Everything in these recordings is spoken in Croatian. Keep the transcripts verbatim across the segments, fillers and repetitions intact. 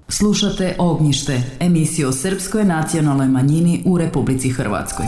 Slušate Ognjište, emisiju o srpskoj nacionalnoj manjini u Republici Hrvatskoj.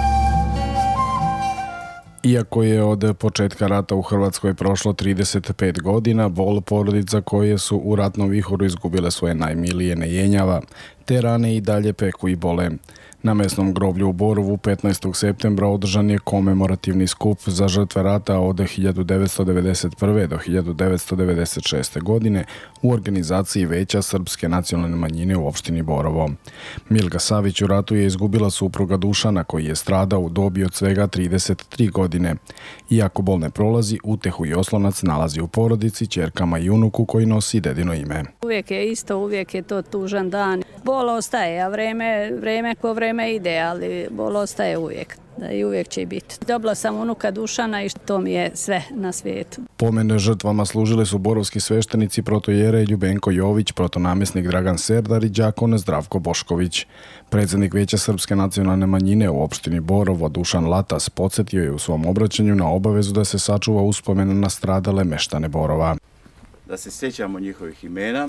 Iako je od početka rata u Hrvatskoj prošlo trideset pet godina, bol porodica koje su u ratnom vihoru izgubile svoje najmilije ne jenjava, te rane i dalje peku i bole. Na mesnom groblju u Borovu petnaestog septembra održan je komemorativni skup za žrtve rata od hiljadu devetsto devedeset prve. do hiljadu devetsto devedeset šeste. godine u organizaciji Veća srpske nacionalne manjine u opštini Borovo. Milga Savić u ratu je izgubila supruga Dušana koji je stradao u dobi od svega trideset tri godine. Iako bol ne prolazi, utehu i oslonac nalazi u porodici, ćerkama i unuku koji nosi dedino ime. Uvijek je isto, uvijek je to tužan dan. Bol ostaje, a vreme, vreme ko vreme ide, ali bol ostaje uvijek. Da i uvijek će biti. Dobila sam unuka Dušana i to mi je sve na svijetu. Pomen žrtvama služili su borovski sveštenici protojere Ljubenko Jović, protonamjesnik Dragan Serdar i đakon Zdravko Bošković. Predsjednik Veća srpske nacionalne manjine u opštini Borovo Dušan Latas podsjetio je u svom obraćanju na obavezu da se sačuva uspomena na stradale meštane Borova. Da se sjećamo njihovih imena,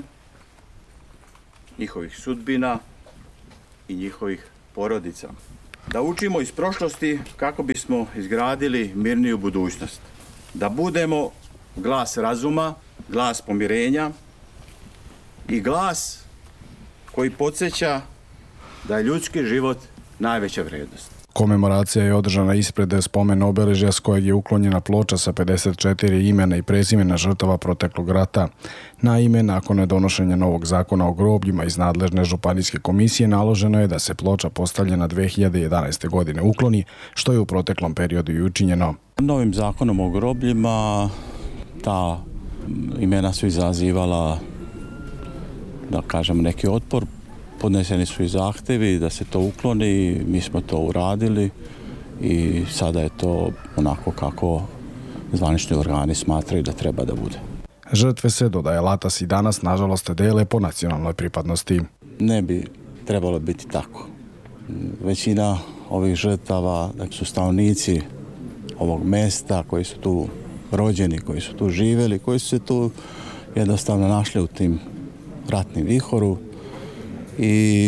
njihovih sudbina i njihovih porodica. Da učimo iz prošlosti kako bismo izgradili mirniju budućnost. Da budemo glas razuma, glas pomirenja i glas koji podsjeća da je ljudski život najveća vrijednost. Komemoracija je održana ispred spomen obeležja s kojeg je uklonjena ploča sa pedeset četiri imena i prezimena žrtava proteklog rata. Naime, nakon donošenja novog zakona o grobljima iz nadležne županijske komisije naloženo je da se ploča postavljena dve hiljade jedanaeste. godine ukloni, što je u proteklom periodu i učinjeno. Novim zakonom o grobljima ta imena su izazivala, da kažem, neki otpor. Podneseni su i zahtjevi da se to ukloni, mi smo to uradili i sada je to onako kako zvanični organi smatraju da treba da bude. Žrtve se, dodaje Latas, i danas nažalost dele po nacionalnoj pripadnosti. Ne bi trebalo biti tako. Većina ovih žrtava su stanovnici ovog mesta koji su tu rođeni, koji su tu živjeli, koji su se tu jednostavno našli u tim ratnim vihoru. I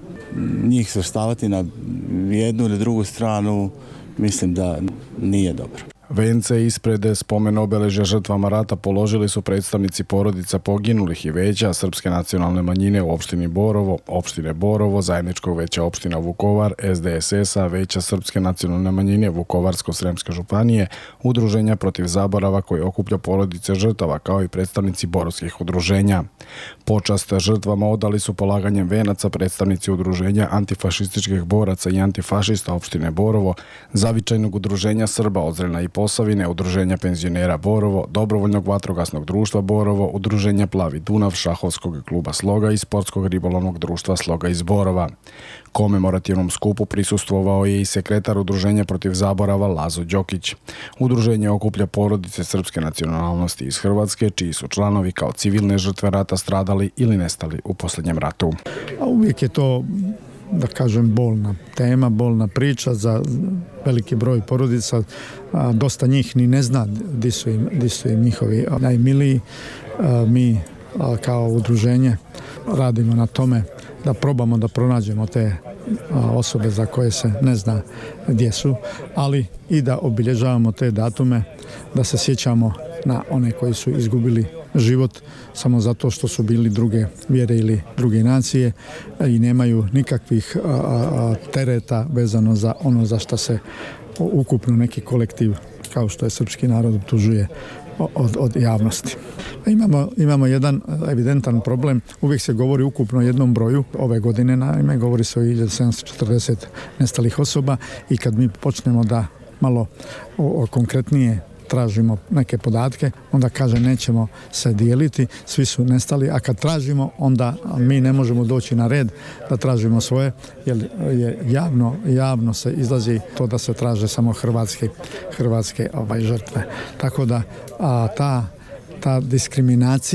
njih svrstavati na jednu ili drugu stranu mislim da nije dobro. Vence ispred spomen obeležja žrtvama rata položili su predstavnici porodica poginulih i Veća srpske nacionalne manjine u opštini Borovo, opštine Borovo, zajedničkog Veća opština Vukovar, S D S S-a, Veća srpske nacionalne manjine Vukovarsko-sremske županije, udruženja protiv zaborava koji okuplja porodice žrtava, kao i predstavnici borovskih udruženja. Počast žrtvama odali su polaganjem venaca predstavnici udruženja antifašističkih boraca i antifašista opštine Borovo, zavičajnog udruženja Srba Ozrena i Posavine, udruženja penzionera Borovo, dobrovoljnog vatrogasnog društva Borovo, udruženja Plavi Dunav, šahovskog kluba Sloga i sportskog ribolovnog društva Sloga iz Borova. Komemorativnom skupu prisustvovao je i sekretar udruženja protiv zaborava Lazo Đokić. Udruženje okuplja porodice srpske nacionalnosti iz Hrvatske, čiji su članovi kao civilne žrtve rata stradali ili nestali u posljednjem ratu. A uvijek je to, da kažem, bolna tema, bolna priča za veliki broj porodica. A, dosta njih ni ne zna di su im, di su im njihovi najmiliji. A, mi a, kao udruženje radimo na tome da probamo da pronađemo te a, osobe za koje se ne zna gdje su, ali i da obilježavamo te datume, da se sjećamo na one koji su izgubili život samo zato što su bili druge vjere ili druge nacije i nemaju nikakvih a, a, tereta vezano za ono za što se ukupno neki kolektiv kao što je srpski narod optužuje od, od javnosti. Imamo, imamo jedan evidentan problem. Uvijek se govori ukupno o jednom broju. Ove godine, naime, govori se o hiljadu sedamsto četrdeset nestalih osoba i kad mi počnemo da malo o, o konkretnije tražimo neke podatke, onda kaže nećemo se dijeliti, svi su nestali, a kad tražimo, onda mi ne možemo doći na red da tražimo svoje, jer je javno, javno se izlazi to da se traže samo hrvatske, hrvatske ovaj, žrtve. Tako da a, ta, ta diskriminacija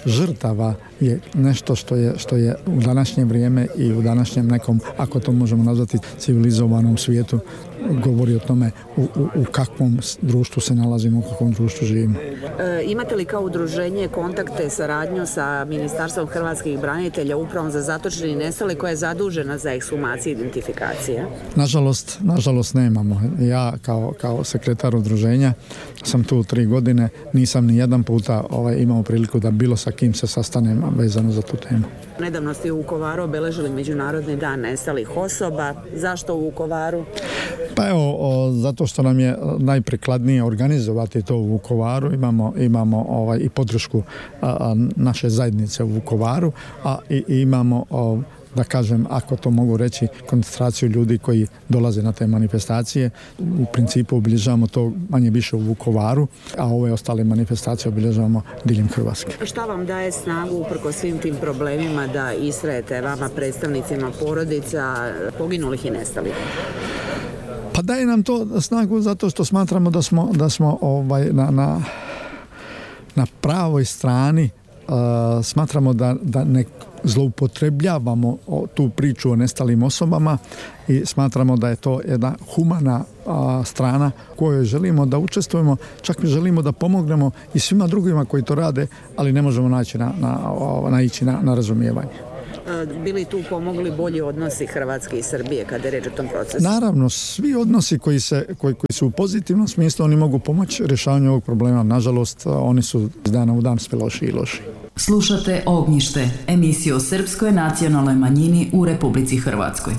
žrtava je nešto što je, što je u današnje vrijeme i u današnjem nekom, ako to možemo nazvati, civilizovanom svijetu, govori o tome u, u, u kakvom društvu se nalazimo, u kakvom društvu živimo. E, imate li kao udruženje kontakte, saradnju sa Ministarstvom hrvatskih branitelja, upravom za zatočene i nestale, koja je zadužena za ekshumaciju i identifikacije? Nažalost, nažalost nemamo. Ja kao, kao sekretar udruženja sam tu tri godine, nisam ni jedan puta ovaj, imao priliku da bilo sa kim se sastanem vezano za tu temu. Nedavno ste u Vukovaru obeležili Međunarodni dan nestalih osoba. Zašto u Vukovaru? Pa evo, o, zato što nam je najprikladnije organizovati to u Vukovaru. Imamo, imamo ovaj, i podršku a, a, naše zajednice u Vukovaru, a i, i imamo o, da kažem, ako to mogu reći, koncentraciju ljudi koji dolaze na te manifestacije. U principu obilježavamo to manje više u Vukovaru, a ove ostale manifestacije obilježavamo diljem Hrvatske. Šta vam daje snagu uprko svim tim problemima da istrajete vama, predstavnicima porodica poginulih i nestalih? Pa daje nam to snagu zato što smatramo da smo, da smo ovaj, na, na, na pravoj strani. Uh, smatramo da, da ne zloupotrebljavamo tu priču o nestalim osobama i smatramo da je to jedna humana a, strana kojoj želimo da učestvujemo, čak želimo da pomognemo i svima drugima koji to rade, ali ne možemo naći na, na, naići na, na razumijevanje. Bili tu pomogli bolji odnosi Hrvatske i Srbije kada je reč o tom procesu? Naravno, svi odnosi koji, se, koji, koji su u pozitivnom smislu, oni mogu pomoći rješavanju ovog problema. Nažalost, oni su iz dana u dan sve loši i loši. Slušate Ognjište, emisiju o srpskoj nacionalnoj manjini u Republici Hrvatskoj.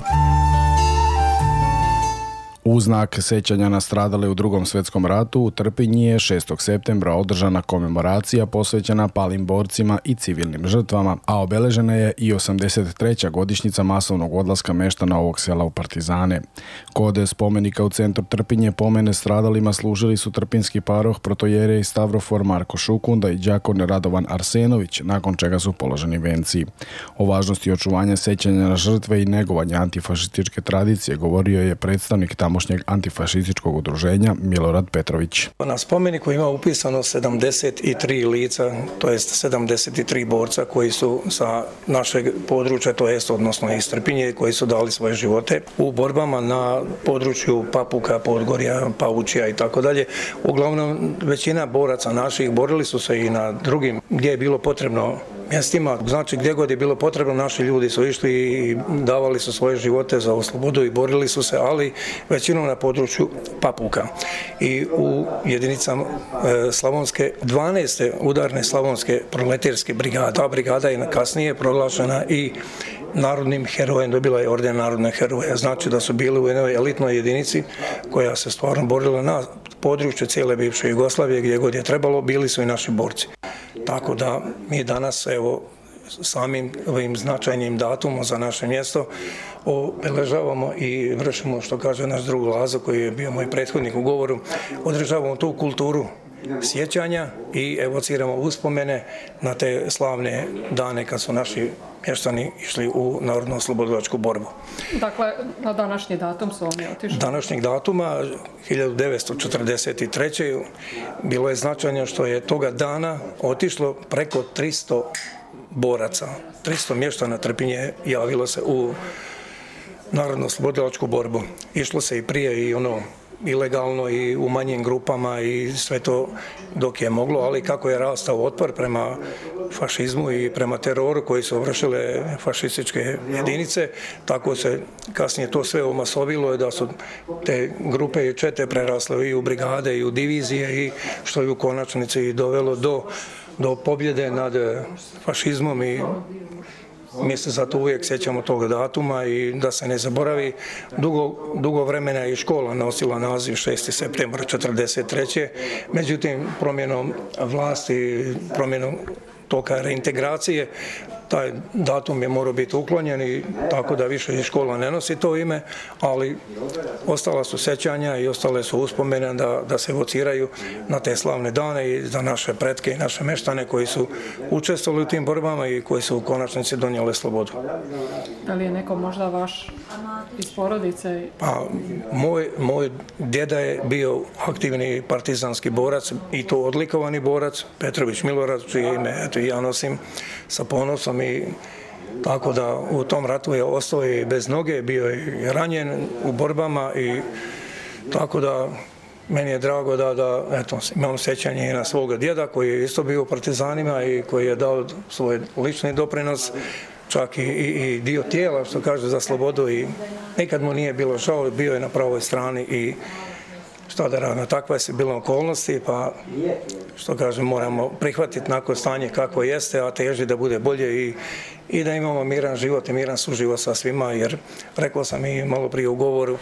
U znak sećanja na stradale u Drugom svjetskom ratu u Trpinji je šestog septembra održana komemoracija posvećena palim borcima i civilnim žrtvama, a obeležena je i osamdeset treća godišnjica masovnog odlaska meštana ovog sela u partizane. Kod spomenika u centru Trpinje pomene stradalima služili su trpinski paroh protojerej Stavrofor Marko Šukunda i đakon Radovan Arsenović, nakon čega su položeni venci. O važnosti očuvanja sećanja na žrtve i negovanja antifašističke tradicije govorio je predstavnik tamo antifašističkog udruženja Milorad Petrović. Na spomeniku ima upisano sedamdeset tri lica, to jest sedamdeset tri borca koji su sa našeg područja, to jest odnosno iz Trpinje, koji su dali svoje živote u borbama na području Papuka, Podgorja, Paučija i tako dalje. Uglavnom većina boraca naših borili su se i na drugim gdje je bilo potrebno mjestima, znači gdje god je bilo potrebno, naši ljudi su išli i davali su svoje živote za slobodu i borili su se, ali većinom na području Papuka. I u jedinicama e, Slavonske, dvanaeste udarne Slavonske proleterske brigade. Ta brigada je kasnije proglašena i narodnim herojem, dobila je orden narodnog heroja. Znači da su bili u jednoj elitnoj jedinici koja se stvarno borila na području cijele bivše Jugoslavije, gdje god je trebalo, bili su i naši borci. Tako da mi danas, evo, samim ovim značajnim datumom za naše mjesto obeležavamo i vršimo, što kaže naš drug Lazo, koji je bio moj prethodnik u govoru, održavamo tu kulturu sjećanja i evociramo uspomene na te slavne dane kad su naši mještani išli u narodno-oslobodilačku borbu. Dakle, na današnji datum su oni otišli? Današnjeg datuma, hiljadu devetsto četrdeset treće bilo je značajno što je toga dana otišlo preko tristo boraca. tristo mještana Trpinje javilo se u narodno-oslobodilačku borbu. Išlo se i prije i ono ilegalno i u manjim grupama i sve to dok je moglo, ali kako je rastao otpor prema fašizmu i prema teroru koji su vršile fašističke jedinice, tako se kasnije to sve omasovilo da su te grupe i čete prerasle i u brigade i u divizije i što je u konačnici dovelo do, do pobjede nad fašizmom i mi se zato uvijek sjećamo tog datuma i da se ne zaboravi. Dugo, dugo vremena je i škola nosila naziv šesti septembar četrdeset treće Međutim, promjenom vlasti, promjenom toka reintegracije, taj datum je morao biti uklonjen i tako da više i škola ne nosi to ime, ali ostala su sećanja i ostale su uspomene da, da se evociraju na te slavne dane i za naše pretke i naše meštane koji su učestvovali u tim borbama i koji su u konačnici donijeli slobodu. Da li je neko možda vaš iz porodice? Pa, moj, moj djeda je bio aktivni partizanski borac i to odlikovani borac, Petrović Milorad, čije ime eto, ja nosim sa ponosom i tako da u tom ratu je ostao i bez noge, bio je ranjen u borbama i tako da meni je drago da, da eto, imam sjećanje i na svoga djeda koji je isto bio u partizanima i koji je dao svoj lični doprinos, čak i, i, i dio tijela, što kaže, za slobodu i nikad mu nije bilo žao, bio je na pravoj strani i šta da radimo, takva je bila okolnosti, pa što kažem, moramo prihvatiti nakon stanje kako jeste, a teži da bude bolje i, i da imamo miran život i miran suživot sa svima, jer rekao sam i malo prije u govoru,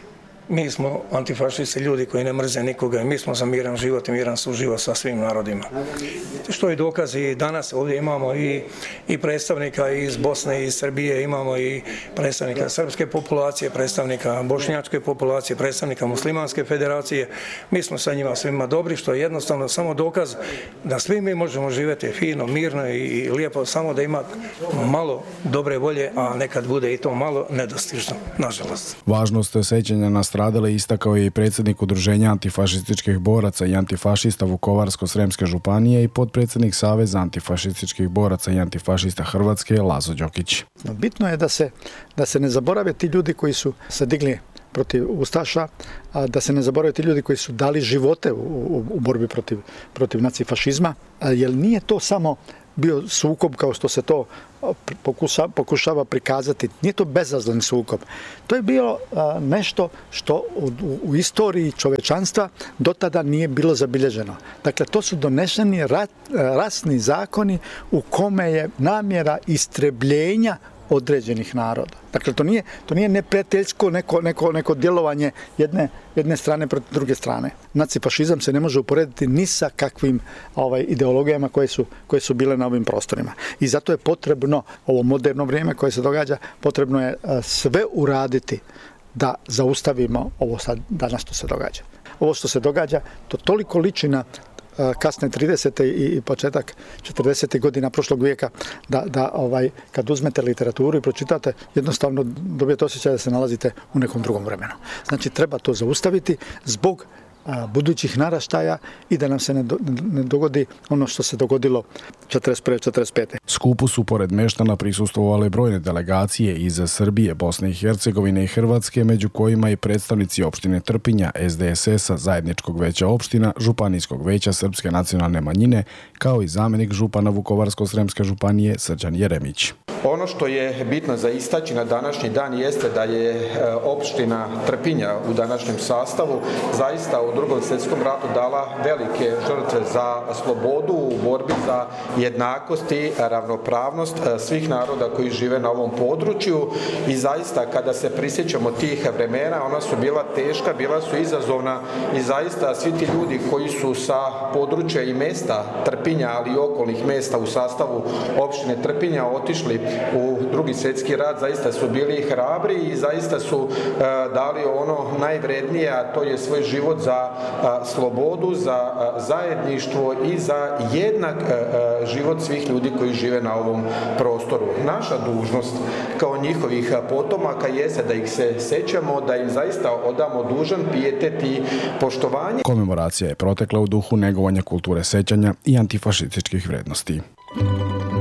mi smo antifašisti, ljudi koji ne mrze nikoga i mi smo za miran život i miran suživot sa svim narodima. Što je dokaz i danas ovdje imamo i, i predstavnika iz Bosne i iz Srbije, imamo i predstavnika srpske populacije, predstavnika bošnjačke populacije, predstavnika muslimanske federacije. Mi smo sa njima svima dobri, što je jednostavno samo dokaz da svi mi možemo živjeti fino, mirno i lijepo, samo da ima malo dobre volje, a nekad bude i to malo nedostižno, nažalost. Važnost sećanja na stradale istakao je i predsjednik Udruženja antifašističkih boraca i antifašista Vukovarsko-sremske županije i potpredsjednik Saveza antifašističkih boraca i antifašista Hrvatske Lazo Đokić. Bitno je da se, da se ne zaborave ti ljudi koji su se digli protiv ustaša, a da se ne zaborave ti ljudi koji su dali živote u, u, u borbi protiv, protiv nacifašizma, jer nije to samo bio sukob kao što se to pokuša, pokušava prikazati. Nije to bezazlen sukob. To je bilo a, nešto što u, u, u istoriji čovečanstva do tada nije bilo zabilježeno. Dakle, to su doneseni rat, rasni zakoni u kome je namjera istrebljenja određenih naroda. Dakle, to nije, to nije neprijateljsko neko, neko, neko djelovanje jedne, jedne strane protiv druge strane. Nacifašizam se ne može uporediti ni sa kakvim ovaj, ideologijama koje su, koje su bile na ovim prostorima. I zato je potrebno, ovo moderno vrijeme koje se događa, potrebno je sve uraditi da zaustavimo ovo sad danas što se događa. Ovo što se događa, to toliko liči na kasne tridesete i početak četrdesetih godina prošlog vijeka, da, da ovaj, kad uzmete literaturu i pročitate, jednostavno dobijete osjećaj da se nalazite u nekom drugom vremenu. Znači, treba to zaustaviti zbog a, budućih naraštaja i da nam se ne, do, ne dogodi ono što se dogodilo četrdeset prve četrdeset pete Skupu su pored meštana prisustvovale brojne delegacije iz Srbije, Bosne i Hercegovine i Hrvatske, među kojima i predstavnici opštine Trpinja, S D S S-a, Zajedničkog veća opština, Županijskog veća Srpske nacionalne manjine, kao i zamjenik župana Vukovarsko-sremske županije Srđan Jeremić. Ono što je bitno za istaći na današnji dan jeste da je opština Trpinja u današnjem sastavu zaista u Drugom svjetskom ratu dala velike žrtve za slobodu u borbi za jednakost i ravnopravnost svih naroda koji žive na ovom području i zaista kada se prisjećamo tih vremena, ona su bila teška, bila su izazovna i zaista svi ti ljudi koji su sa područja i mesta Trpinja, ali i okolnih mesta u sastavu opštine Trpinja otišli u Drugi svjetski rat, zaista su bili hrabri i zaista su uh, dali ono najvrednije, a to je svoj život za uh, slobodu, za uh, zajedništvo i za jednak uh, život svih ljudi koji žive na ovom prostoru. Naša dužnost kao njihovih potomaka jeste da ih se sećamo, da im zaista odamo dužan pijetet i poštovanje. Komemoracija je protekla u duhu negovanja kulture sećanja i antifašističkih vrednosti.